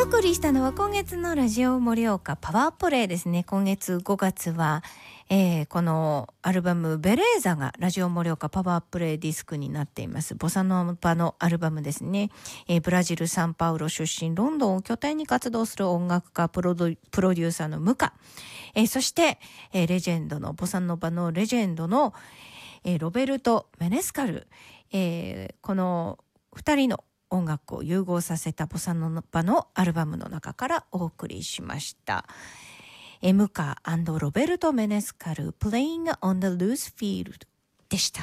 お送りしたのは今月のラジオ盛岡パワープレイですね。今月5月は、このアルバムベレーザがラジオ盛岡パワープレイディスクになっています。ボサノバのアルバムですね。ブラジルサンパウロ出身、ロンドンを拠点に活動する音楽家プロデューサーのムカ、そして、レジェンドのボサノバのレジェンドの、ロベルト・メネスカル、この2人の音楽を融合させたボサノバのアルバムの中からお送りしました。ムカ&ロベルト・メネスカル Playing on the Loose Field でした。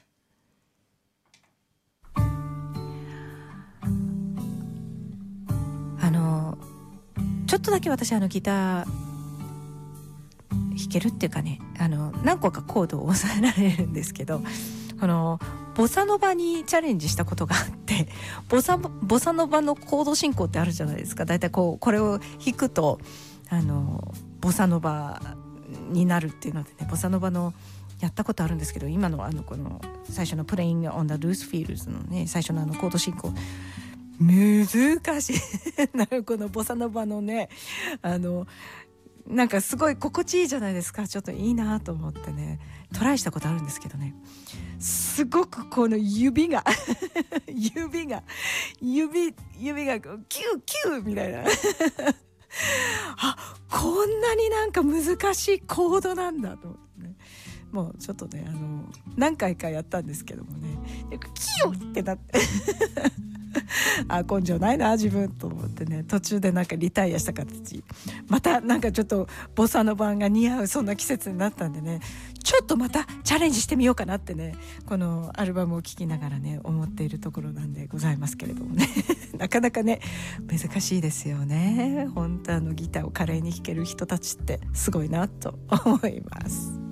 ちょっとだけ私ギター弾けるっていうかね、何個かコードを押さえられるんですけど、ボサノバにチャレンジしたことがあって、ボサノバのコード進行ってあるじゃないですか。だいたいこれを弾くとボサノバになるっていうのでね、ボサノバのやったことあるんですけど、今のこの最初の Playing on the Loose Fields のね、最初のコード進行難しいこのボサノバのね、なんかすごい心地いいじゃないですか。ちょっといいなと思ってねトライしたことあるんですけどね、すごくこの指が指がキューキューみたいなあ、こんなになんか難しいコードなんだと思ってね、もうちょっとね何回かやったんですけどもね、キューってなって根性ないな自分と思ってね、途中でなんかリタイアした形、またなんかちょっとボサノバが似合うそんな季節になったんでね、ちょっとまたチャレンジしてみようかなってね、このアルバムを聴きながらね思っているところなんでございますけれどもねなかなかね難しいですよね。本当ギターを華麗に弾ける人たちってすごいなと思います。